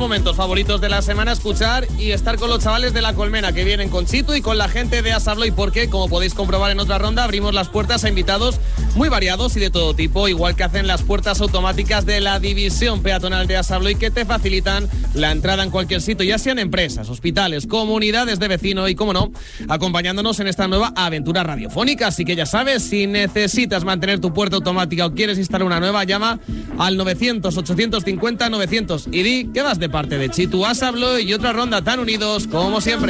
momentos favoritos de la semana, escuchar y estar con los chavales de La Colmena, que vienen con Chitu y con la gente de Asa Abloy, porque, como podéis comprobar en otra ronda, abrimos las puertas a invitados muy variados y de todo tipo, igual que hacen las puertas automáticas de la división peatonal de Asa Abloy, que te facilitan la entrada en cualquier sitio, ya sean empresas, hospitales, comunidades de vecinos y, como no, acompañándonos en esta nueva aventura radiofónica. Así que ya sabes, si necesitas mantener tu puerta automática o quieres instalar una nueva, llama al 900-850-900 y di que vas de parte de Chitu, Asa Abloy y otra ronda tan unidos como siempre.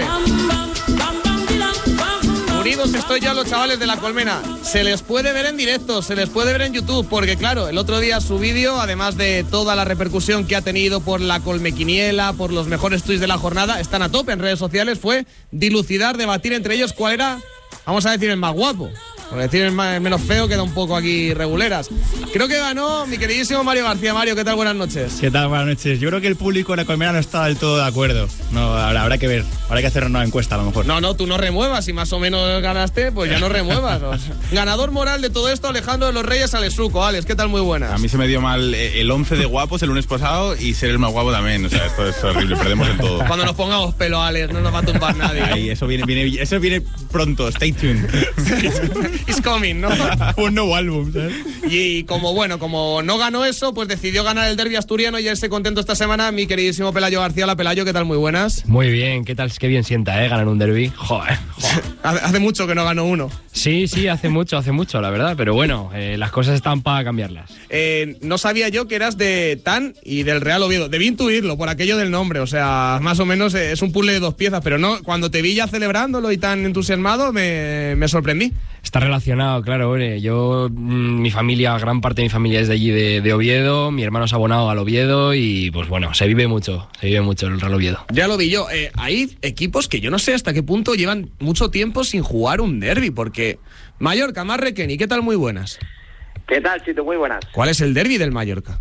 Unidos estoy ya los chavales de La Colmena. Se les puede ver en directo, se les puede ver en YouTube, porque claro, el otro día su vídeo, además de toda la repercusión que ha tenido por la Colmequiniela, por los mejores tweets de la jornada, están a tope en redes sociales, fue dilucidar, debatir entre ellos cuál era, vamos a decir, el más guapo. Por decir el menos feo, queda un poco aquí reguleras. Creo que ganó mi queridísimo Mario García. Mario, ¿qué tal? Buenas noches. ¿Qué tal? Buenas noches. Yo creo que el público de La Colmena no está del todo de acuerdo. No, habrá que ver. Habrá que hacer una encuesta a lo mejor. No, tú no remuevas. Si más o menos ganaste, pues ya no remuevas. O sea, ganador moral de todo esto, Alejandro de los Reyes Alesuco. Alex, ¿qué tal? Muy buenas. A mí se me dio mal el 11 de guapos el lunes pasado y ser el más guapo también. O sea, esto es horrible. Perdemos en todo. Cuando nos pongamos pelo, Alex, no nos va a tumbar nadie. Ahí, eso viene pronto. Stay tuned. It's coming, ¿no? Un nuevo álbum, ¿sabes? Y como no ganó eso, pues decidió ganar el derbi asturiano y él contento esta semana, mi queridísimo Pelayo García. La Pelayo, ¿qué tal? Muy buenas. Muy bien, ¿qué tal? Qué bien sienta, ganar un derbi. Joder. Hace mucho que no ganó uno. Sí, hace mucho, la verdad, pero bueno, las cosas están para cambiarlas. No sabía yo que eras de TAN y del Real Oviedo. Debí intuirlo por aquello del nombre, o sea, más o menos es un puzzle de dos piezas, pero no, cuando te vi ya celebrándolo y tan entusiasmado, me sorprendí. Está relacionado, claro, yo, mi familia, gran parte de mi familia es de allí, de Oviedo, mi hermano es abonado al Oviedo y pues bueno, se vive mucho el Real Oviedo. Ya lo vi yo, hay equipos que yo no sé hasta qué punto llevan mucho tiempo sin jugar un derbi, porque Mallorca, más Requeni, ¿qué tal? Muy buenas. ¿Qué tal, Chito? Muy buenas. ¿Cuál es el derbi del Mallorca?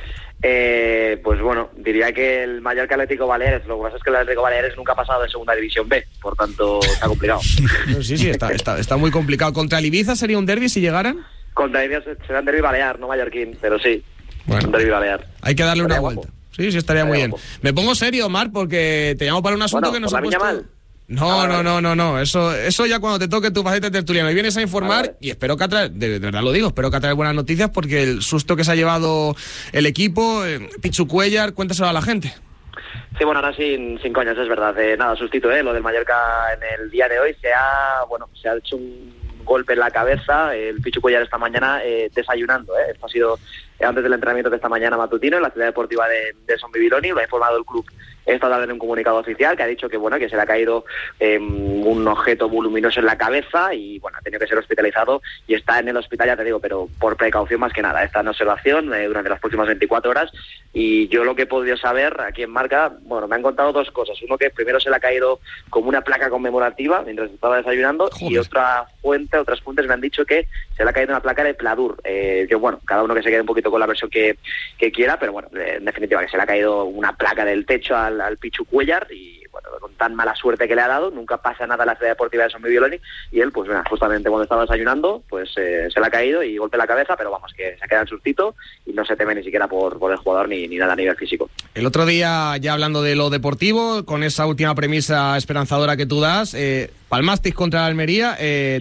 Pues bueno, diría que el Mallorca Atlético Baleares. Lo que pasa es que el Atlético Baleares nunca ha pasado de segunda división B, por tanto está complicado. Sí, está muy complicado. ¿Contra el Ibiza sería un derbi si llegaran? Contra el Ibiza será un derbi balear, no mallorquín, pero sí, bueno, un derbi balear. Hay que darle una vuelta. Sí, estaría muy bien. Guapo. Me pongo serio, Omar, porque te llamo para un asunto que nos ha puesto... Mal. No. Eso ya cuando te toque tu faceta tertuliano y vienes a informar, vale. Y espero que de verdad lo digo, espero que atraer buenas noticias, porque el susto que se ha llevado el equipo, Pichu Cuellar, cuéntaselo a la gente. Sí, bueno, ahora sin coñas, es verdad. Nada, sustito, lo del Mallorca en el día de hoy se ha hecho un golpe en la cabeza. El Pichu Cuellar esta mañana desayunando. Esto ha sido antes del entrenamiento de esta mañana matutino en la ciudad deportiva de Son Bibiloni. Lo ha informado el club esta tarde en un comunicado oficial, que ha dicho que se le ha caído un objeto voluminoso en la cabeza y ha tenido que ser hospitalizado y está en el hospital, ya te digo, pero por precaución más que nada. Está en observación durante las próximas 24 horas y yo lo que he podido saber aquí en Marca, me han contado dos cosas. Uno, que primero se le ha caído como una placa conmemorativa mientras estaba desayunando. Joder. Y otras fuentes me han dicho que se le ha caído una placa de Pladur. Cada uno que se quede un poquito con la versión que quiera, pero en definitiva que se le ha caído una placa del techo al Pichu Cuellar y con tan mala suerte que le ha dado, nunca pasa nada en la ciudad deportiva de Son Bibiloni y él, justamente cuando estaba desayunando, se le ha caído y golpe en la cabeza, pero que se queda en sustito y no se teme ni siquiera por el jugador ni nada a nivel físico. El otro día, ya hablando de lo deportivo, con esa última premisa esperanzadora que tú das, palmasteis contra la Almería,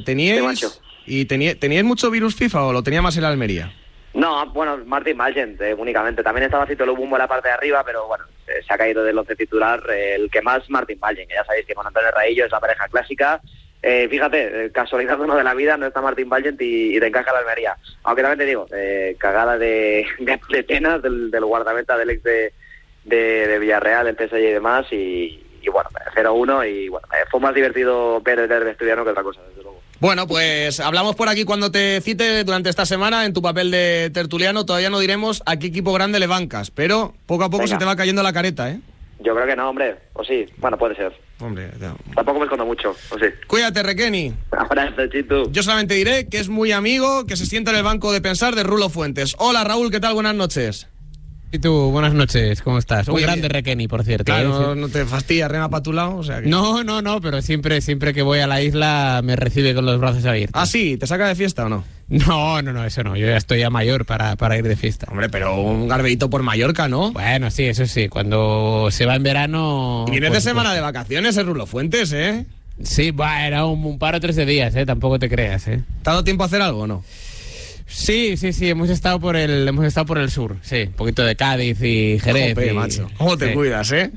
¿teníais mucho virus FIFA o lo tenía más el Almería? No, Martin Valgent únicamente. También estaba Cito Lubumbo en la parte de arriba, pero se ha caído del once titular el que más, Martin Valgent, que ya sabéis que con Antonio Raillo es la pareja clásica. Fíjate, casualidad uno de la vida, no está Martin Valgent y te encaja la Almería. Aunque también te digo, cagada de penas del guardameta del ex de Villarreal, el PSG y demás, y 0-1 y fue más divertido ver el derbi asturiano que otra cosa, desde luego. Bueno, pues hablamos por aquí cuando te cite durante esta semana en tu papel de tertuliano. Todavía no diremos a qué equipo grande le bancas, pero poco a poco se te va cayendo la careta, ¿eh? Yo creo que no, hombre. O sí, puede ser. Hombre, ya. Tampoco me escondo mucho, o sí. Cuídate, Requeni. Abrazo, Chitu. Yo solamente diré que es muy amigo, que se sienta en el banco de pensar de Rulo Fuentes. Hola, Raúl, ¿qué tal? Buenas noches. Y tú, buenas noches, ¿cómo estás? Un Muy grande bien. Requeni, por cierto. Claro, no te fastidias, rema para tu lado. O sea que... No, pero siempre que voy a la isla me recibe con los brazos abiertos. Ah, sí, ¿te saca de fiesta o no? No, eso no. Yo ya estoy ya mayor para ir de fiesta. Hombre, pero un garbeíto por Mallorca, ¿no? Bueno, sí, eso sí. Cuando se va en verano... Y vienes por de semana supuesto. de vacaciones, Rulo Fuentes, ¿eh? Sí, bueno, un par o tres de días, tampoco te creas, ¿Te ha dado tiempo a hacer algo o no? Sí, hemos estado por el sur, sí, un poquito de Cádiz y Jerez. Jope, y... macho. ¿Cómo te sí. cuidas, eh?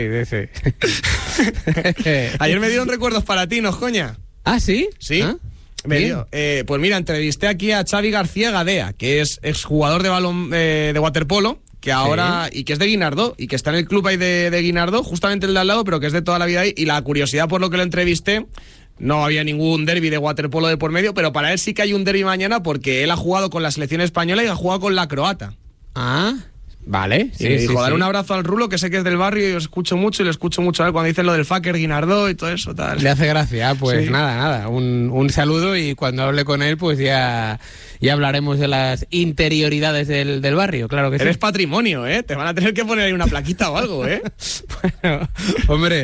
Sí. Ayer me dieron recuerdos para ti, ¿no, coña? ¿Ah, sí? Sí. ¿Ah? Me Bien. dio. Pues mira, entrevisté aquí a Xavi García Gadea, que es exjugador de balón de waterpolo, que ahora, y que es de Guinardó, y que está en el club ahí de Guinardó, justamente el de al lado, pero que es de toda la vida ahí, y la curiosidad por lo que lo entrevisté, no había ningún derbi de waterpolo de por medio, pero para él sí que hay un derbi mañana porque él ha jugado con la selección española y ha jugado con la croata. Ah, vale. Y me dijo, dar un abrazo al Rulo, que sé que es del barrio y os escucho mucho, y le escucho mucho a él cuando dicen lo del fucker Guinardó y todo eso, tal. Le hace gracia, pues Sí. nada, un saludo y cuando hable con él pues ya hablaremos de las interioridades del barrio, claro que sí. Eres patrimonio, ¿eh? Te van a tener que poner ahí una plaquita o algo, ¿eh? Bueno, hombre,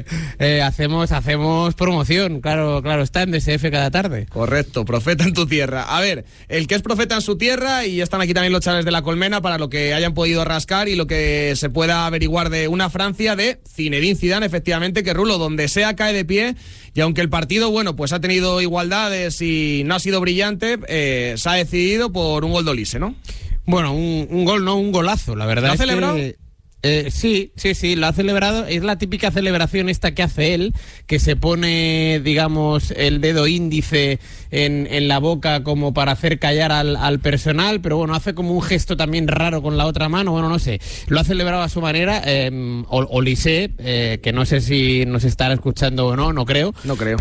hacemos promoción, claro, está en DSF cada tarde. Correcto, profeta en tu tierra. A ver, el que es profeta en su tierra, y están aquí también los chavales de la Colmena para lo que hayan podido rascar y lo que se pueda averiguar de una Francia de Zinedine Zidane, efectivamente, que Rulo, donde sea cae de pie, y aunque el partido, bueno, pues ha tenido igualdades y no ha sido brillante, se ha decidido por un gol de Olise, ¿no? Bueno, un gol, no, un golazo, la verdad. ¿Lo ha es celebrado? Que, sí, lo ha celebrado. Es la típica celebración esta que hace él, que se pone, digamos, el dedo índice en la boca como para hacer callar al personal, pero bueno, hace como un gesto también raro con la otra mano, bueno, no sé. Lo ha celebrado a su manera. Olise, que no sé si nos estará escuchando o no, no creo. No creo.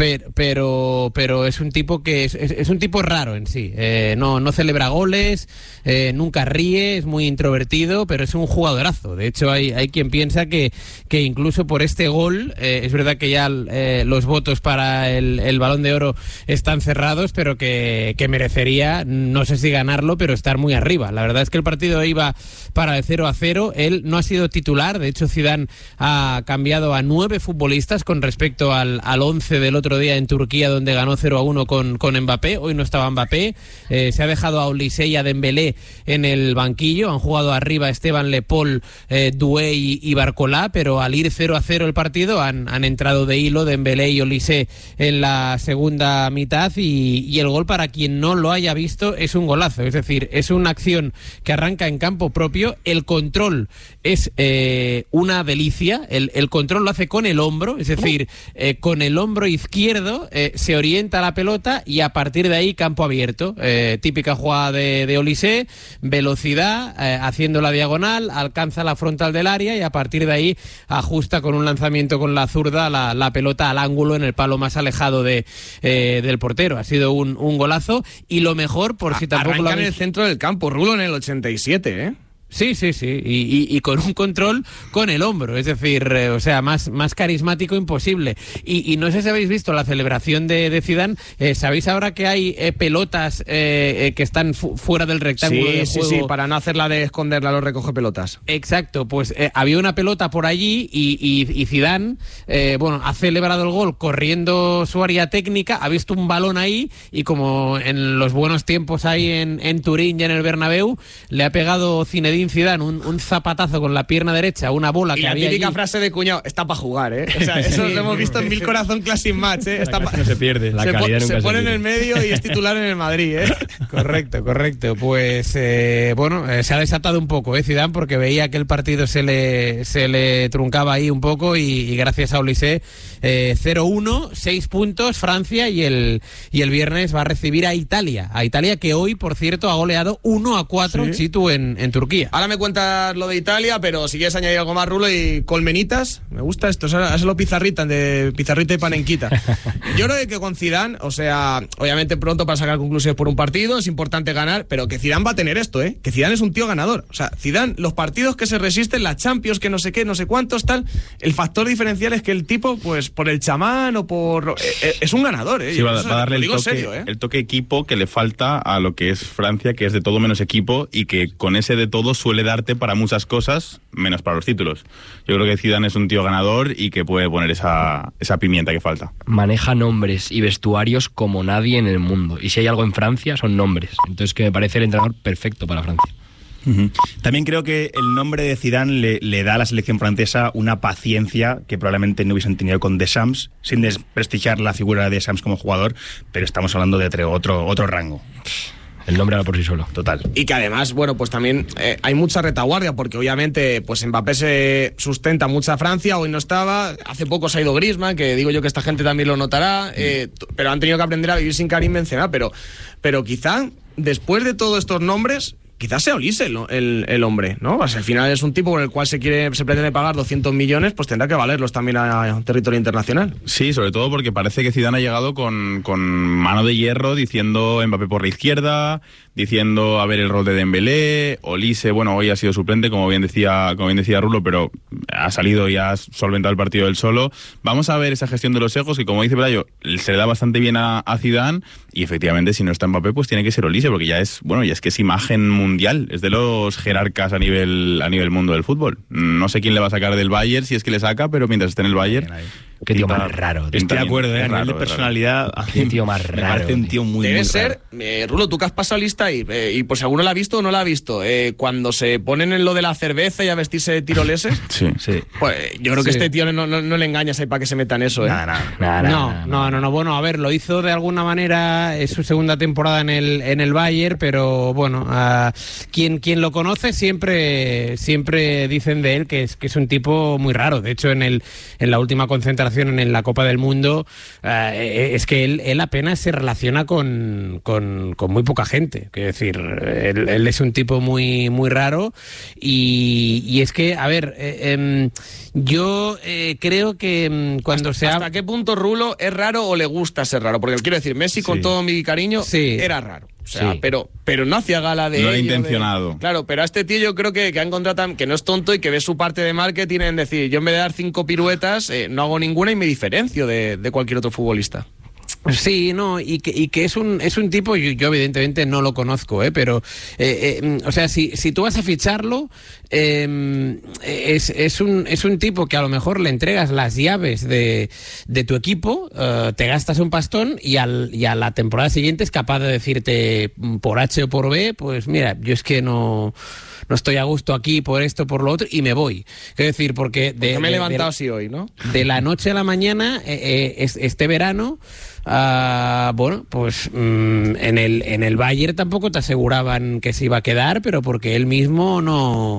Pero es un tipo que es un tipo raro en sí. No celebra goles, nunca ríe, es muy introvertido, pero es un jugadorazo. De hecho, hay quien piensa que incluso por este gol, es verdad que ya los votos para el Balón de Oro están cerrados, pero que merecería, no sé si ganarlo, pero estar muy arriba. La verdad es que el partido iba para el 0-0, él no ha sido titular, de hecho Zidane ha cambiado a 9 futbolistas con respecto al 11 del otro día en Turquía, donde ganó 0-1 con Mbappé. Hoy no estaba Mbappé, se ha dejado a Olise y a Dembélé en el banquillo, han jugado arriba Esteban Le Paul, Doué y Barcolá, pero al ir 0-0 el partido han entrado de hilo Dembélé y Olise en la segunda mitad, y el gol, para quien no lo haya visto, es un golazo. Es decir, es una acción que arranca en campo propio, el control es una delicia, el control lo hace con el hombro, es decir, con el hombro izquierdo se orienta la pelota y a partir de ahí campo abierto, típica jugada de Olise, velocidad, haciendo la diagonal, alcanza la frontal del área y a partir de ahí ajusta con un lanzamiento con la zurda la pelota al ángulo en el palo más alejado del portero. Ha sido un golazo, y lo mejor, por si tampoco Arranca lo en habéis... el centro del campo, Rulo, en el 87, ¿eh? Sí, y con un control con el hombro, es decir, o sea, más carismático imposible. Y no sé si habéis visto la celebración de Zidane. ¿Sabéis ahora que hay pelotas que están fuera del rectángulo de juego? Sí, para no hacerla de esconderla los recoge pelotas. Exacto, pues había una pelota por allí y Zidane, ha celebrado el gol corriendo su área técnica, ha visto un balón ahí y como en los buenos tiempos ahí en Turín y en el Bernabéu, le ha pegado Zinedine Zidane un zapatazo con la pierna derecha, una bola Y que la había típica allí. frase de cuñado, está para jugar, ¿eh? O sea, eso lo hemos visto en 1000 Corazón Classic Match, ¿eh? Está No se pierde. La calidad nunca se se pone en pierde. el medio y es titular en el Madrid, ¿eh? Correcto. Pues se ha desatado un poco, Zidane, porque veía que el partido se le truncaba ahí un poco y gracias a Olise 0-1, 6 puntos Francia, y el viernes va a recibir a Italia que hoy, por cierto, ha goleado 1-4 Chitu en Turquía. Ahora me cuentas lo de Italia, pero si quieres añadir algo más, Rulo, y colmenitas, me gusta esto, hazlo pizarrita y panenquita. Yo creo que con Zidane, o sea, obviamente pronto para sacar conclusiones por un partido, es importante ganar, pero que Zidane va a tener esto, que Zidane es un tío ganador. O sea, Zidane, los partidos que se resisten, la Champions, que no sé qué, no sé cuántos, tal, el factor diferencial es que el tipo, pues, por el chamán o por... es un ganador, Sí, va a darle lo el digo toque, en serio, el toque equipo que le falta a lo que es Francia, que es de todo menos equipo, y que con ese de todo suele darte para muchas cosas, menos para los títulos. Yo creo que Zidane es un tío ganador y que puede poner esa pimienta que falta. Maneja nombres y vestuarios como nadie en el mundo. Y si hay algo en Francia, son nombres. Entonces, que me parece el entrenador perfecto para Francia. También creo que el nombre de Zidane le da a la selección francesa una paciencia que probablemente no hubiesen tenido con Deschamps, sin desprestigiar la figura de Deschamps como jugador, pero estamos hablando de otro rango. El nombre habla por sí solo. Total. Y que además, bueno, pues también hay mucha retaguardia, porque obviamente pues Mbappé se sustenta mucha Francia, hoy no estaba, hace poco se ha ido Griezmann, que digo yo que esta gente también lo notará, pero han tenido que aprender a vivir sin Karim Benzema, pero quizá después de todos estos nombres, quizás sea Olise el hombre, ¿no? Pues al final es un tipo con el cual se pretende pagar 200 millones, pues tendrá que valerlos también a territorio internacional. Sí, sobre todo porque parece que Zidane ha llegado con mano de hierro, diciendo Mbappé por la izquierda, diciendo a ver el rol de Dembélé, Olise, bueno, hoy ha sido suplente, como bien decía Rulo, pero ha salido y ha solventado el partido él solo. Vamos a ver esa gestión de los egos, que como dice Pelayo, se le da bastante bien a Zidane, y efectivamente si no está Mbappé, pues tiene que ser Olise, porque ya es que es imagen mundial, es de los jerarcas a nivel mundo del fútbol. No sé quién le va a sacar del Bayern, si es que le saca, pero mientras esté en el Bayern... Qué tío más raro. Estoy de acuerdo, a nivel de personalidad. Qué tío más raro. Me parece un tío muy Debe muy ser, Rulo, tú que has pasado lista y pues alguno la ha visto o no la ha visto. Cuando se ponen en lo de la cerveza y a vestirse de tiroleses, Sí. pues yo creo que este tío no le engañas ahí para que se meta en eso. No. Bueno, a ver, lo hizo de alguna manera, es su segunda temporada en el Bayern, pero bueno, quien lo conoce siempre dicen de él que es un tipo muy raro. De hecho, en la última concentración en la Copa del Mundo, es que él apenas se relaciona con muy poca gente. Quiero decir, él es un tipo muy, muy raro y es que, a ver, yo creo que cuando ¿Hasta qué punto Rulo es raro o le gusta ser raro? Porque quiero decir, Messi, con todo mi cariño, era raro. O sea, Sí. pero no hacía gala de No era ello, intencionado. Claro, pero a este tío yo creo que ha encontrado que no es tonto y que ve su parte de marketing en decir, yo en vez de dar 5 piruetas, no hago ninguna y me diferencio de cualquier otro futbolista. Sí, no, y que es un tipo, yo evidentemente no lo conozco, pero o sea, si tú vas a ficharlo, es un tipo que a lo mejor le entregas las llaves de tu equipo, te gastas un pastón y a la temporada siguiente es capaz de decirte por H o por B, pues mira, yo es que no estoy a gusto aquí por esto, por lo otro, y me voy. Quiero decir, porque me he levantado así hoy, ¿no? De la noche a la mañana, este verano, bueno, pues en el Bayern tampoco te aseguraban que se iba a quedar, pero porque él mismo no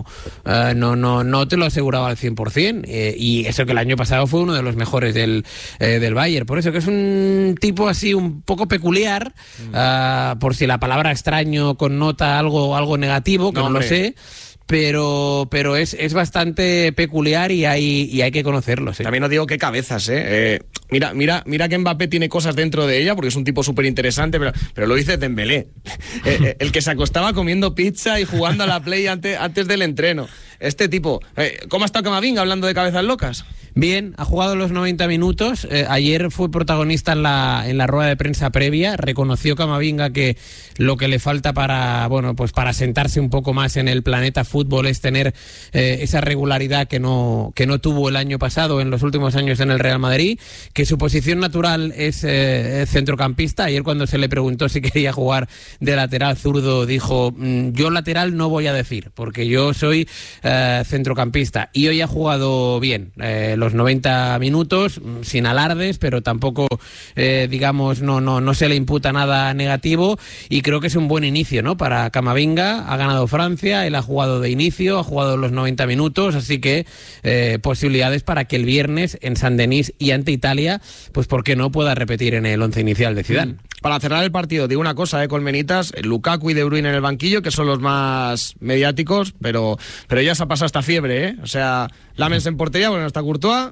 te lo aseguraba al 100%, y eso que el año pasado fue uno de los mejores del Bayern. Por eso que es un tipo así un poco peculiar, por si la palabra extraño connota algo negativo, que no lo sé. Pero es bastante peculiar y hay que conocerlo. ¿Sí? También os digo qué cabezas, Mira que Mbappé tiene cosas dentro de ella, porque es un tipo súper interesante, pero lo dice Dembélé. El que se acostaba comiendo pizza y jugando a la Play antes del entreno. Este tipo, ¿cómo ha estado Camavinga hablando de cabezas locas? Bien, ha jugado los 90 minutos. Ayer fue protagonista en la rueda de prensa previa. Reconoció Camavinga que lo que le falta para sentarse un poco más en el planeta fútbol es tener esa regularidad que no tuvo el año pasado, en los últimos años en el Real Madrid, que su posición natural es centrocampista. Ayer cuando se le preguntó si quería jugar de lateral zurdo, dijo, yo lateral no voy a decir, porque yo soy centrocampista. Y hoy ha jugado bien, los 90 minutos, sin alardes, pero tampoco, digamos, no se le imputa nada negativo, y creo que es un buen inicio, ¿no? Para Camavinga. Ha ganado Francia, él ha jugado de inicio, ha jugado los 90 minutos, así que posibilidades para que el viernes en Saint-Denis y ante Italia, pues por qué no pueda repetir en el 11 inicial de Zidane. Para cerrar el partido, digo una cosa, Colmenitas, Lukaku y De Bruyne en el banquillo, que son los más mediáticos, pero ya se ha pasado esta fiebre, O sea, Lamens en portería, bueno, está Courtois,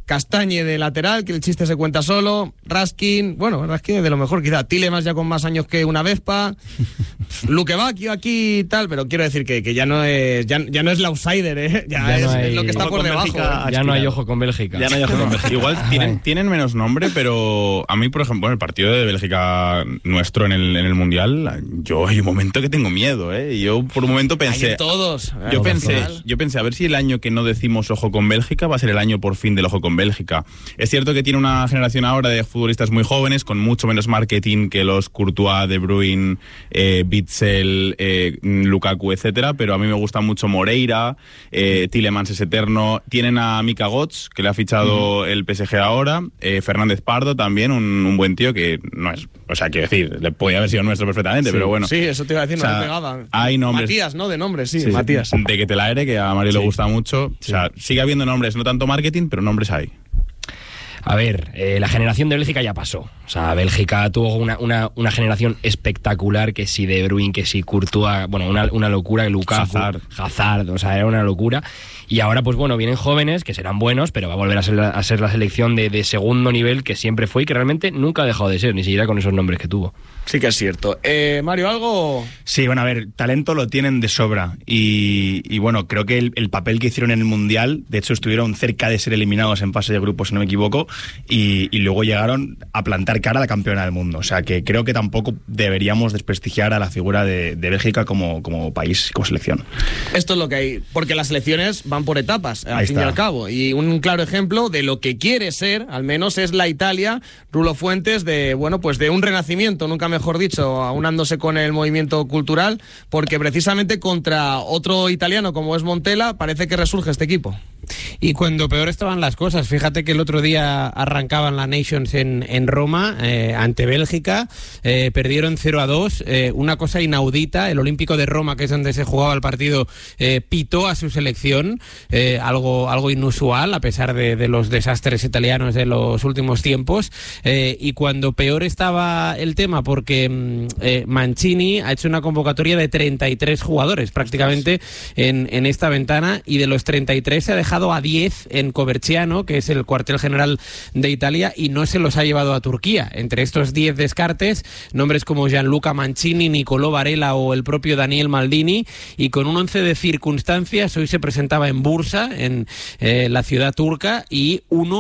Castañe de lateral, que el chiste se cuenta solo. Raskin de lo mejor quizá. Tielemans ya con más años que una Vespa. Luque Bacchio aquí y tal, pero quiero decir que ya no es el outsider, ¿eh? Ya es lo que está por debajo. Ya no hay ojo con Bélgica. Ya no hay ojo con Bélgica. Igual tienen menos nombre, pero a mí, por ejemplo, el partido de Bélgica nuestro en el Mundial, yo hay un momento que tengo miedo, ¿eh? Yo por un momento pensé... todos. Yo pensé, a ver si el año que no decimos ojo con Bélgica va a ser el año por fin del ojo con Bélgica. Es cierto que tiene una generación ahora de futbolistas muy jóvenes, con mucho menos marketing que los Courtois, De Bruyne, Witsel, Lukaku, etcétera, pero a mí me gusta mucho Moreira, Tielemans es eterno. Tienen a Mika Götze, que le ha fichado el PSG ahora, Fernández Pardo también, un buen tío que no es... O sea, quiero decir, le podía haber sido nuestro perfectamente, pero bueno. Sí, eso te iba a decir, o sea, no le pegaba. Hay nombres... Matías, ¿no? De nombre, sí, Matías. De que te la ere, que a Mario le gusta mucho. Sí. O sea, sigue habiendo nombres, no tanto marketing, pero nombres hay. A ver, la generación de Bélgica ya pasó. O sea, Bélgica tuvo una generación espectacular, que si De Bruyne, que si Courtois, bueno, una locura, Lukaku, Hazard, o sea, era una locura. Y ahora, pues bueno, vienen jóvenes que serán buenos, pero va a volver a ser la selección de segundo nivel que siempre fue y que realmente nunca ha dejado de ser, ni siquiera con esos nombres que tuvo. Sí que es cierto. Mario, ¿algo? Sí, bueno, a ver, talento lo tienen de sobra y bueno, creo que el papel que hicieron en el Mundial, de hecho estuvieron cerca de ser eliminados en fase de grupos, si no me equivoco, y luego llegaron a plantar cara a la campeona del mundo. O sea, que creo que tampoco deberíamos desprestigiar a la figura de Bélgica como país, como selección. Esto es lo que hay, porque las selecciones van por etapas, al fin y al cabo. Y un claro ejemplo de lo que quiere ser, al menos, es la Italia, Rulo Fuentes, de un renacimiento, nunca mejor dicho, aunándose con el movimiento cultural, porque precisamente contra otro italiano como es Montella, parece que resurge este equipo. Y cuando peor estaban las cosas, fíjate que el otro día arrancaban la Nations en Roma ante Bélgica, perdieron 0-2, una cosa inaudita. El Olímpico de Roma, que es donde se jugaba el partido, pitó a su selección, algo inusual a pesar de los desastres italianos de los últimos tiempos, y cuando peor estaba el tema, porque Mancini ha hecho una convocatoria de 33 jugadores prácticamente en esta ventana, y de los 33 se ha dejado a 10 en Coverciano, que es el cuartel general de Italia, y no se los ha llevado a Turquía. Entre estos 10 descartes, nombres como Gianluca Mancini, Nicolò Varela o el propio Daniel Maldini, y con un 11 de circunstancias. Hoy se presentaba en Bursa, en la ciudad turca, y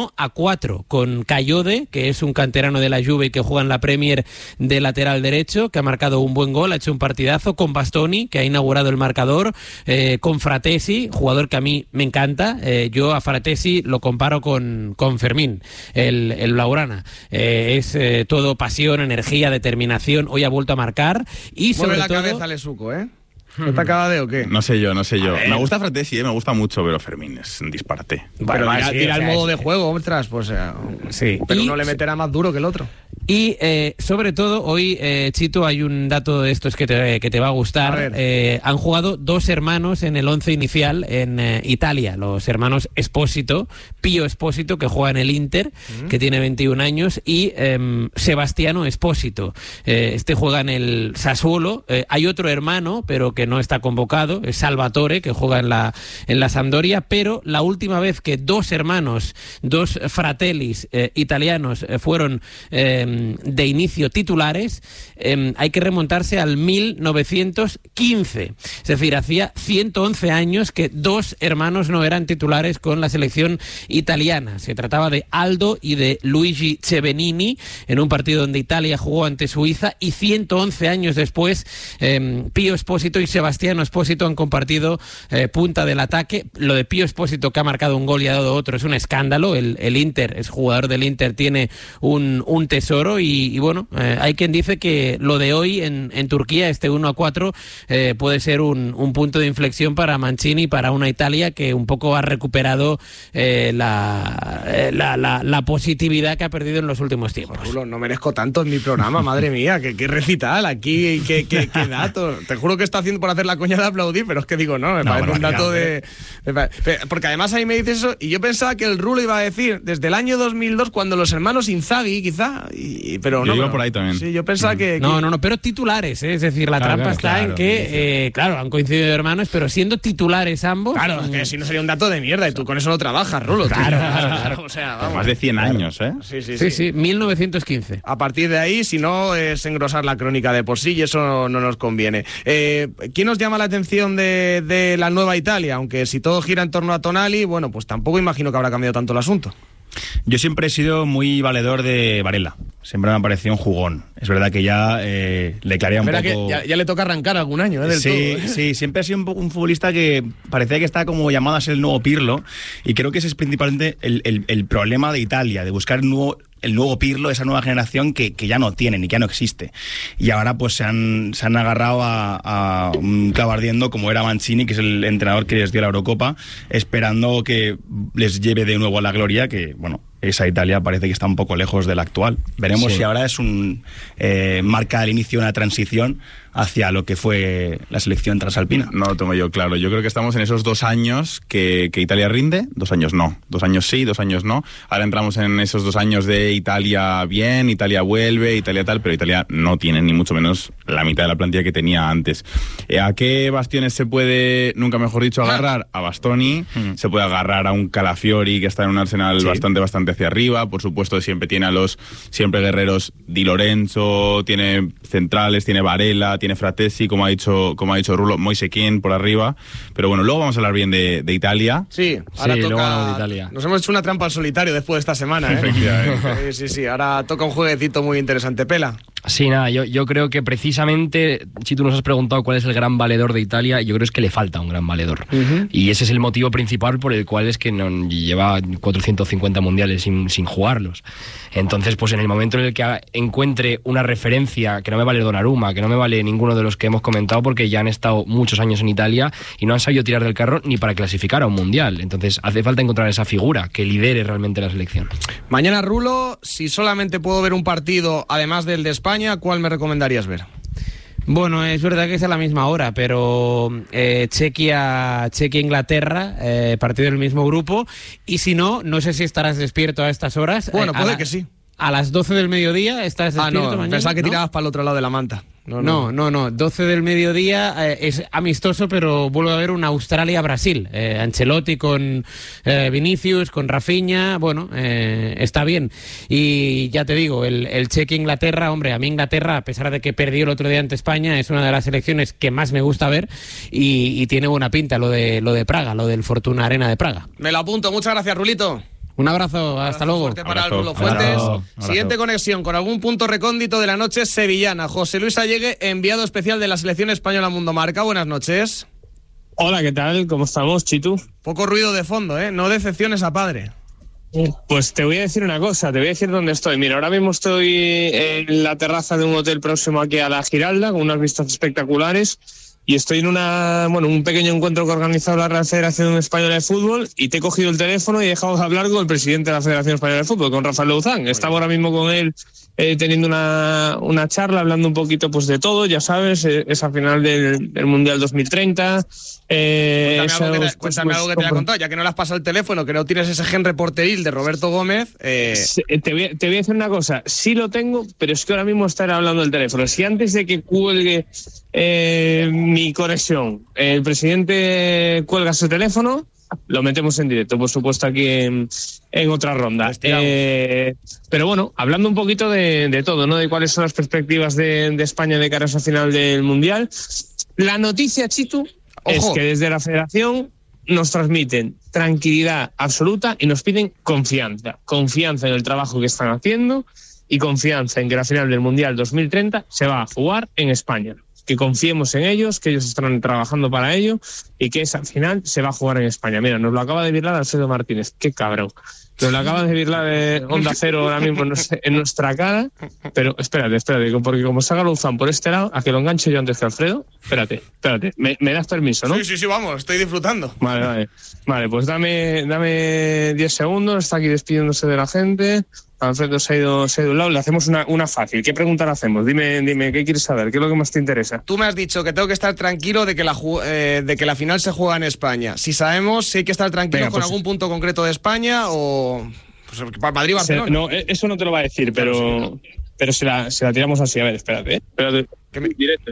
1-4 con Kayode, que es un canterano de la Juve y que juega en la Premier de lateral derecho, que ha marcado un buen gol, ha hecho un partidazo, con Bastoni, que ha inaugurado el marcador, con Fratesi, jugador que a mí me encanta. Yo a Fratesi lo comparo con Fermín, el blaugrana. Es todo pasión, energía, determinación. Hoy ha vuelto a marcar y sobre la todo... cabeza Lesuco, ¿eh? ¿No te acaba de o qué? No sé yo. Me gusta Fratesi, me gusta mucho, pero Fermín es un disparate. Pero tira el modo de juego, ostras, pues... sí. Pero no le meterá más duro que el otro. Y sobre todo, hoy, Chito, hay un dato de estos que te va a gustar. Han jugado 2 hermanos en el 11 inicial en Italia, los hermanos Espósito, Pío Espósito, que juega en el Inter, que tiene 21 años, y Sebastiano Espósito. Este juega en el Sassuolo. Hay otro hermano, pero que no está convocado, es Salvatore, que juega en la Sampdoria, pero la última vez que 2 hermanos, 2 fratellis italianos fueron de inicio titulares, hay que remontarse al 1915. Es decir, hacía 111 años que 2 hermanos no eran titulares con la selección italiana. Se trataba de Aldo y de Luigi Cevenini, en un partido donde Italia jugó ante Suiza, y 111 años después, Pío Espósito y Sebastiano Espósito han compartido punta del ataque. Lo de Pío Espósito, que ha marcado un gol y ha dado otro, es un escándalo. El Inter, es jugador del Inter, tiene un tesoro, y bueno, hay quien dice que lo de hoy en Turquía, este 1-4, puede ser un punto de inflexión para Mancini, para una Italia que un poco ha recuperado la positividad que ha perdido en los últimos tiempos. Rulo, no merezco tanto en mi programa, madre mía, qué recital aquí, qué dato. Te juro que está haciendo por hacer la coña de aplaudir, pero es que digo, no, me parece un dato porque además ahí me dices eso, y yo pensaba que el Rulo iba a decir desde el año 2002, cuando los hermanos Inzaghi, quizá, pero no. Yo iba por ahí también. Sí, yo pensaba que... No, pero titulares, es decir, la trampa está en que, han coincidido de hermanos, pero siendo titulares ambos... Claro, es que si no sería un dato de mierda, y tú con eso no trabajas, Rulo. Claro. Qatar. O sea, vamos. Más de 100 años, ¿eh? Sí, 1915. A partir de ahí, si no, es engrosar la crónica de por sí y eso no nos conviene. ¿Quién nos llama la atención de la nueva Italia? Aunque si todo gira en torno a Tonali, bueno, pues tampoco imagino que habrá cambiado tanto el asunto. Yo siempre he sido muy valedor de Varela. Siempre me ha parecido un jugón. Es verdad que ya le clarea un poco... Que ya le toca arrancar algún año, del todo. Sí, siempre ha sido un futbolista que parecía que está como llamado a ser el nuevo Pirlo, y creo que ese es principalmente el problema de Italia, de buscar el nuevo Pirlo, esa nueva generación que ya no tienen y que ya no existe. Y ahora pues se han agarrado a un clavo ardiendo como era Mancini, que es el entrenador que les dio la Eurocopa, esperando que les lleve de nuevo a la gloria, que bueno, esa Italia parece que está un poco lejos de la actual. Veremos si ahora es marca el inicio de una transición hacia lo que fue la selección transalpina. No lo tengo yo claro. Yo creo que estamos en esos 2 años que Italia rinde, 2 años no. 2 años sí, 2 años no. Ahora entramos en esos 2 años de Italia bien, Italia vuelve, Italia tal, pero Italia no tiene ni mucho menos la mitad de la plantilla que tenía antes. ¿A qué bastiones se puede, nunca mejor dicho, agarrar? A Bastoni, se puede agarrar a un Calafiori que está en un Arsenal bastante hacia arriba. Por supuesto, siempre tiene a los siempre guerreros Di Lorenzo, tiene centrales, tiene Varela, tiene Fratesi, como ha dicho Rulo, Moise Kean por arriba. Pero bueno, luego vamos a hablar bien de Italia. Sí, ahora luego toca... de Italia. Nos hemos hecho una trampa al solitario después de esta semana, ¿eh? Efectivamente. Sí, ahora toca un jueguecito muy interesante. Pela. Sí, nada, yo creo que precisamente, si tú nos has preguntado cuál es el gran valedor de Italia, yo creo es que le falta un gran valedor. Y ese es el motivo principal por el cual es que no lleva 450 mundiales sin jugarlos. Entonces, pues en el momento en el que encuentre una referencia, que no me vale Donnarumma, que no me vale ninguno de los que hemos comentado, porque ya han estado muchos años en Italia y no han sabido tirar del carro ni para clasificar a un mundial. Entonces, hace falta encontrar esa figura que lidere realmente la selección. Mañana, Rulo, si solamente puedo ver un partido, además del de España, ¿cuál me recomendarías ver? Bueno, es verdad que es a la misma hora, pero Chequia-Inglaterra, partido del mismo grupo, y si no sé si estarás despierto a estas horas. Bueno, puede que sí. A las 12 del mediodía estás despierto mañana. Pensaba que tirabas para el otro lado de la manta. No, 12 del mediodía, es amistoso, pero vuelve a haber un Australia-Brasil. Ancelotti con Vinicius, con Rafinha, bueno, está bien. Y ya te digo, el Chequia-Inglaterra, hombre, a mí Inglaterra, a pesar de que perdió el otro día ante España, es una de las selecciones que más me gusta ver y tiene buena pinta lo de Praga, lo del Fortuna Arena de Praga. Me lo apunto, muchas gracias, Rulito. Un abrazo, hasta luego. Fuerte para Rulo Fuentes. Abrazo. Siguiente conexión con algún punto recóndito de la noche sevillana. José Luis Allegue, enviado especial de la selección española Mundo Marca. Buenas noches. Hola, ¿qué tal? ¿Cómo estamos, Chitu? Poco ruido de fondo, ¿eh? No decepciones a padre. Pues te voy a decir una cosa, te voy a decir dónde estoy. Mira, ahora mismo estoy en la terraza de un hotel próximo aquí a la Giralda, con unas vistas espectaculares. Y estoy en un pequeño encuentro que ha organizado la Real Federación Española de Fútbol y te he cogido el teléfono y he dejado de hablar con el presidente de la Federación Española de Fútbol, con Rafael Louzán. Estamos ahora mismo con él teniendo una charla, hablando un poquito pues de todo, ya sabes, esa final del Mundial 2030. Cuéntame algo que te haya contado, ya que no le has pasado el teléfono, que no tienes ese gen reporteril de Roberto Gómez. Te voy a decir una cosa, sí lo tengo, pero es que ahora mismo estaré hablando del teléfono. Si antes de que cuelgue mi conexión, el presidente cuelga su teléfono, lo metemos en directo, por supuesto, aquí en otra ronda. Pero bueno, hablando un poquito de todo, ¿no? De cuáles son las perspectivas de España de cara a esa final del Mundial. La noticia, Chitu, es que desde la Federación nos transmiten tranquilidad absoluta y nos piden confianza. Confianza en el trabajo que están haciendo y confianza en que la final del Mundial 2030 se va a jugar en España. Que confiemos en ellos, que ellos están trabajando para ello y que esa final se va a jugar en España. Mira, nos lo acaba de virlar Alfredo Martínez. Qué cabrón. Nos lo acaba de virlar de Onda Cero ahora mismo en nuestra cara. Pero espérate, porque como salga Louzán por este lado, a que lo enganche yo antes que Alfredo. Espérate. ¿Me das permiso, no? Sí, vamos, estoy disfrutando. Vale, pues dame 10 segundos. Está aquí despidiéndose de la gente. Alfredo se ha ido a un lado. Le hacemos una fácil. ¿Qué pregunta le hacemos? Dime, ¿qué quieres saber? ¿Qué es lo que más te interesa? Tú me has dicho que tengo que estar tranquilo de que la final se juega en España. Si sabemos si hay que estar tranquilo con algún punto concreto de España o... Pues, Madrid-Barcelona. No, eso no te lo va a decir, pero se la tiramos así. A ver, espérate. Directo.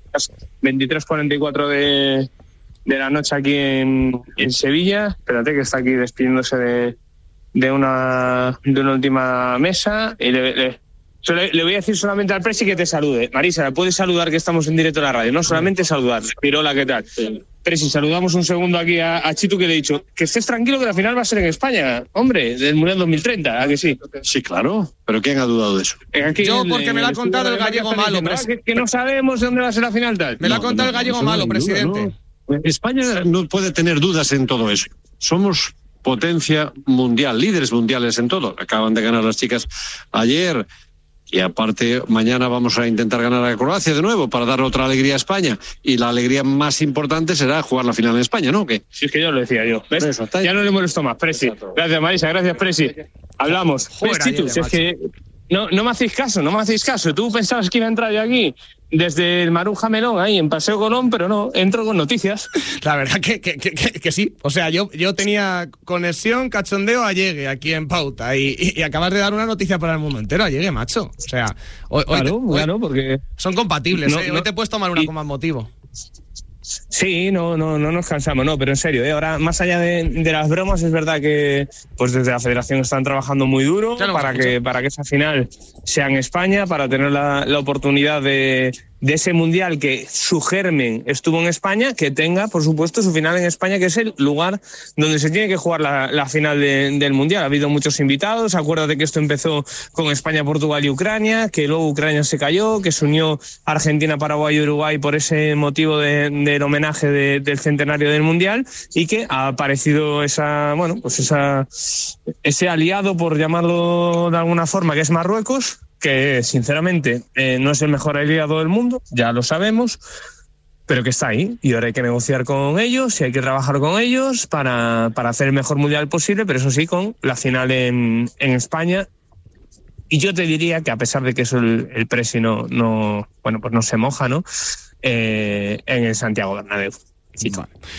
23:44 de la noche aquí en Sevilla. Espérate, que está aquí despidiéndose de de una última mesa. Y le voy a decir solamente al Presi que te salude. Marisa, ¿puedes saludar que estamos en directo en la radio? No, solamente saludar. Pirola, ¿qué tal? Sí. Presi, saludamos un segundo aquí a Chitu, que le he dicho que estés tranquilo que la final va a ser en España, hombre, del Mundial 2030, ¿a que sí? Sí, claro, pero ¿quién ha dudado de eso? Yo, porque me lo ha contado el gallego malo, que no sabemos dónde va a ser la final tal. Me lo ha contado el gallego malo, presidente. No. España no puede tener dudas en todo eso. Somos potencia mundial, líderes mundiales en todo. Acaban de ganar las chicas ayer. Y aparte, mañana vamos a intentar ganar a Croacia de nuevo para dar otra alegría a España. Y la alegría más importante será jugar la final en España, ¿no? ¿Qué? Sí, es que yo lo decía yo. ¿Ves? Eso, ya no le molesto más, Presi. Gracias, Marisa, gracias, Presi. Hablamos. Joder, Chitu, si es que no me hacéis caso. Tú pensabas que iba a entrar yo aquí desde el Maruja Melón, ahí en Paseo Colón, pero no, entro con noticias. La verdad que sí. O sea, yo tenía conexión, cachondeo a Llegue aquí en Pauta y acabas de dar una noticia para el mundo entero a Llegue, macho. O sea, hoy porque son compatibles. Hoy te puedes tomar una con más motivo. Sí, no nos cansamos, no, pero en serio, ahora más allá de las bromas, es verdad que pues desde la Federación están trabajando muy duro para que esa final sea en España, para tener la oportunidad de ese mundial que su germen estuvo en España, que tenga, por supuesto, su final en España, que es el lugar donde se tiene que jugar la final del mundial. Ha habido muchos invitados, acuérdate que esto empezó con España, Portugal y Ucrania, que luego Ucrania se cayó, que se unió Argentina, Paraguay y Uruguay por ese motivo del homenaje del centenario del mundial, y que ha aparecido ese aliado, por llamarlo de alguna forma, que es Marruecos, que sinceramente no es el mejor aliado del mundo, ya lo sabemos, pero que está ahí, y ahora hay que negociar con ellos y hay que trabajar con ellos para hacer el mejor mundial posible, pero eso sí, con la final en España. Y yo te diría que, a pesar de que eso el Presi no se moja, ¿no? En el Santiago Bernabéu. Sí,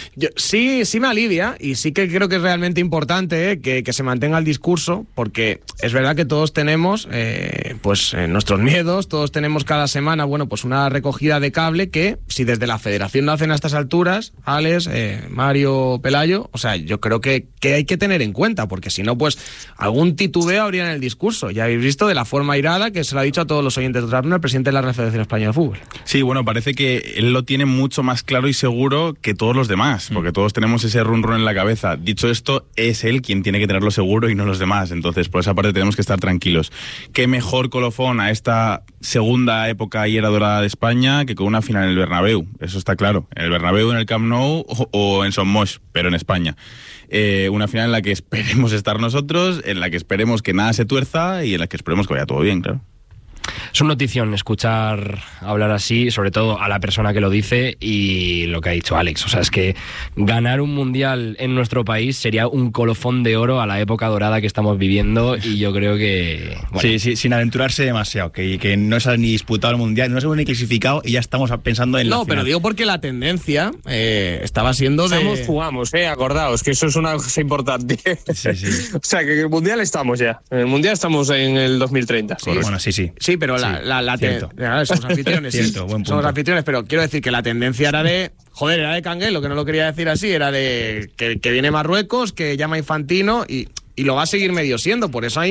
sí me alivia, y sí que creo que es realmente importante que se mantenga el discurso, porque es verdad que todos tenemos nuestros miedos, todos tenemos cada semana pues una recogida de cable que, si desde la Federación lo hacen a estas alturas, Alex, Mario, Pelayo, o sea, yo creo que hay que tener en cuenta, porque si no, pues algún titubeo habría en el discurso. Ya habéis visto de la forma airada que se lo ha dicho a todos los oyentes de Trabzon, el presidente de la Real Federación Española de Fútbol. Sí, bueno, parece que él lo tiene mucho más claro y seguro que todos los demás, porque todos tenemos ese run en la cabeza. Dicho esto, es él quien tiene que tenerlo seguro y no los demás. Entonces, por esa parte tenemos que estar tranquilos. Qué mejor colofón a esta segunda época y era dorada de España que con una final en el Bernabéu. Eso está claro. En el Bernabéu, en el Camp Nou o en Son Moix, pero en España. Una final en la que esperemos estar nosotros, en la que esperemos que nada se tuerza y en la que esperemos que vaya todo bien, claro. Es una notición escuchar hablar así, sobre todo a la persona que lo dice, y lo que ha dicho Alex. O sea, es que ganar un mundial en nuestro país sería un colofón de oro a la época dorada que estamos viviendo, y yo creo que... Bueno. Sí, sin aventurarse demasiado, que no se ha ni disputado el mundial, no se ha ni clasificado y ya estamos pensando en la final. Pero digo porque la tendencia estaba siendo de... Jugamos, acordaos, que eso es una cosa importante. Sí. O sea, que en el mundial estamos ya. En el mundial estamos en el 2030. Sí, bueno, sí. Sí, pero somos anfitriones. Somos anfitriones, pero quiero decir que la tendencia era de Canguelo, que no lo quería decir así, era de que viene Marruecos, que llama Infantino y lo va a seguir medio siendo. Por eso a mí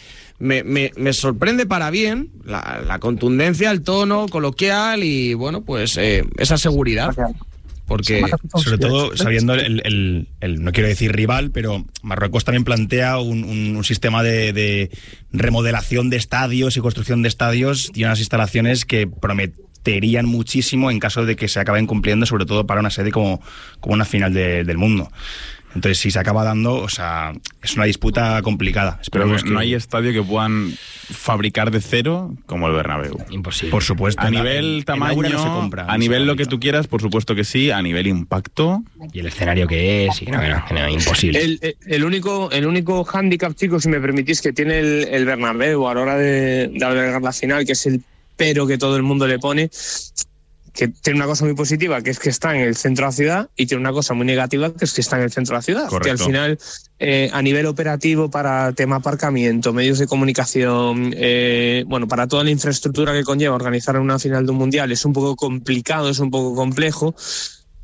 me sorprende para bien la contundencia, el tono coloquial y esa seguridad. Porque, sobre todo, sabiendo el no quiero decir rival, pero Marruecos también plantea un sistema de remodelación de estadios y construcción de estadios y unas instalaciones que prometerían muchísimo en caso de que se acaben cumpliendo, sobre todo para una sede como una final del mundo. Entonces, si se acaba dando, o sea, es una disputa complicada. Pero no hay estadio que puedan fabricar de cero como el Bernabéu. Imposible. Por supuesto. A nivel tamaño, no se compra, a nivel lo que tú quieras, por supuesto que sí. A nivel impacto. Y el escenario que es, y no, imposible. El único hándicap, chicos, si me permitís, que tiene el Bernabéu a la hora de albergar la final, que es el pero que todo el mundo le pone, que tiene una cosa muy positiva, que es que está en el centro de la ciudad, y tiene una cosa muy negativa, que es que está en el centro de la ciudad. Correcto. Que al final, a nivel operativo, para tema aparcamiento, medios de comunicación, para toda la infraestructura que conlleva organizar una final de un mundial, es un poco complicado, es un poco complejo,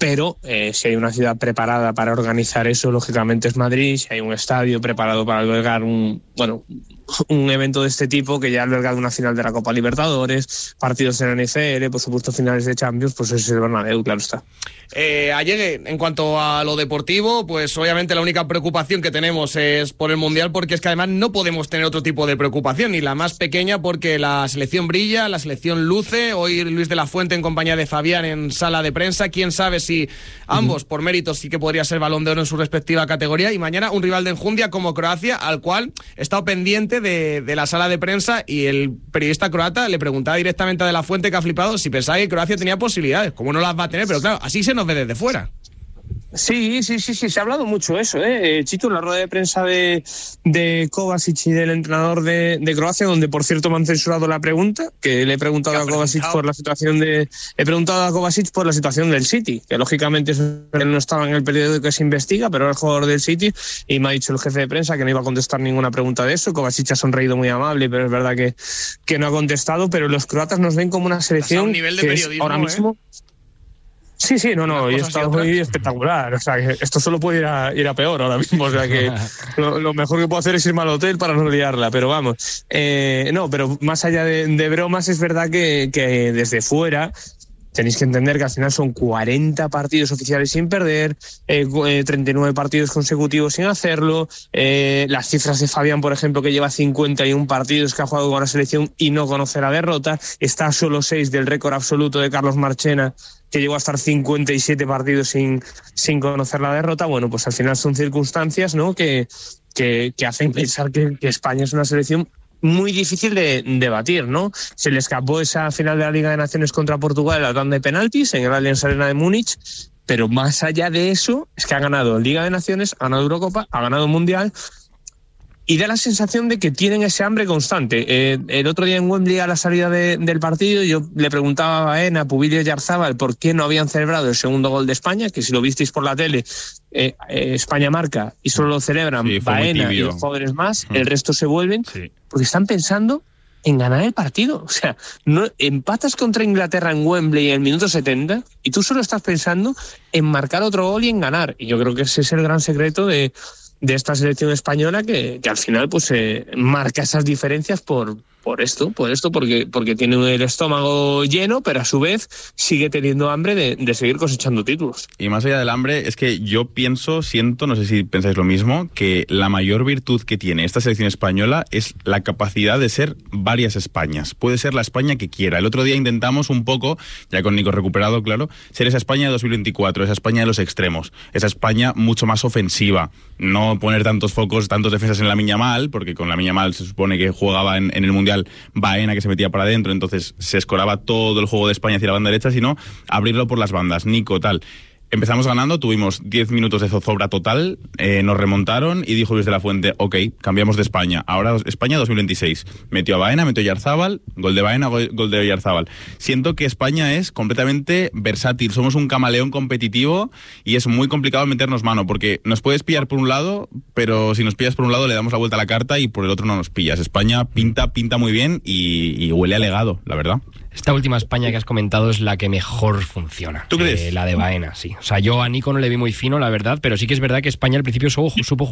pero si hay una ciudad preparada para organizar eso, lógicamente es Madrid. Si hay un estadio preparado para albergar un evento de este tipo, que ya ha albergado una final de la Copa Libertadores, partidos en la NFL, por supuesto finales de Champions, pues ese es el Bernabéu, claro está. Allegue, en cuanto a lo deportivo, pues obviamente la única preocupación que tenemos es por el Mundial, porque es que además no podemos tener otro tipo de preocupación, ni la más pequeña, porque la selección brilla, la selección luce. Hoy Luis de la Fuente en compañía de Fabián en sala de prensa, quién sabe si ambos por méritos sí que podría ser Balón de Oro en su respectiva categoría, y mañana un rival de enjundia como Croacia, al cual he estado pendiente de la sala de prensa, y el periodista croata le preguntaba directamente a De la Fuente, que ha flipado, si pensaba que Croacia tenía posibilidades. ¿Cómo no las va a tener? Pero claro, así se nos ve desde fuera. Sí, se ha hablado mucho eso, Chito, en la rueda de prensa de Kovacic y del entrenador de Croacia, donde por cierto me han censurado la pregunta, que le he preguntado a Kovacic por la situación del City, que lógicamente eso no estaba en el periódico que se investiga, pero era el jugador del City, y me ha dicho el jefe de prensa que no iba a contestar ninguna pregunta de eso. Kovacic ha sonreído muy amable, pero es verdad que no ha contestado. Pero los croatas nos ven como una selección un nivel de que periodismo, es ahora mismo... Sí, y está muy espectacular. O sea, que esto solo puede ir a peor ahora mismo. O sea, que lo mejor que puedo hacer es irme al hotel para no liarla. Pero vamos, pero más allá de bromas, es verdad que desde fuera tenéis que entender que al final son 40 partidos oficiales sin perder, 39 partidos consecutivos sin hacerlo. Las cifras de Fabián, por ejemplo, que lleva 51 partidos que ha jugado con la selección y no conoce la derrota, está a solo 6 del récord absoluto de Carlos Marchena, que llegó a estar 57 partidos sin conocer la derrota. Bueno, pues al final son circunstancias, ¿no?, que hacen pensar que España es una selección muy difícil de batir, ¿no? Se le escapó esa final de la Liga de Naciones contra Portugal en la tanda de penaltis en el Allianz Arena de Múnich, pero más allá de eso es que ha ganado Liga de Naciones, ha ganado Eurocopa, ha ganado Mundial, y da la sensación de que tienen ese hambre constante. El otro día en Wembley, a la salida del partido, yo le preguntaba a Baena, Pubillo y Yarzábal por qué no habían celebrado el segundo gol de España, que si lo visteis por la tele, España marca y solo lo celebran Baena y los jugadores más, el resto se vuelven, porque están pensando en ganar el partido. O sea, no empatas contra Inglaterra en Wembley en el minuto 70 y tú solo estás pensando en marcar otro gol y en ganar. Y yo creo que ese es el gran secreto de esta selección española, que al final pues marca esas diferencias por esto, porque tiene el estómago lleno, pero a su vez sigue teniendo hambre de seguir cosechando títulos. Y más allá del hambre, es que yo siento, no sé si pensáis lo mismo, que la mayor virtud que tiene esta selección española es la capacidad de ser varias Españas. Puede ser la España que quiera. El otro día intentamos un poco, ya con Nico recuperado, claro, ser esa España de 2024, esa España de los extremos, esa España mucho más ofensiva, no poner tantos focos, tantos defensas en Lamine Yamal, porque con Lamine Yamal se supone que jugaba en el Mundial Baena, que se metía para adentro, entonces se escoraba todo el juego de España hacia la banda derecha, sino abrirlo por las bandas. Nico, tal. Empezamos ganando, tuvimos 10 minutos de zozobra total, nos remontaron y dijo Luis de la Fuente, ok, cambiamos de España, ahora España 2026. Metió a Baena, metió a Yarzábal, gol de Baena, gol de Yarzábal. Siento que España es completamente versátil, somos un camaleón competitivo y es muy complicado meternos mano, porque nos puedes pillar por un lado, pero si nos pillas por un lado le damos la vuelta a la carta y por el otro no nos pillas. España pinta muy bien y huele a legado, la verdad. Esta última España que has comentado es la que mejor funciona. ¿Tú crees? La de Baena, sí. O sea, yo a Nico no le vi muy fino, la verdad, pero sí que es verdad que España al principio supo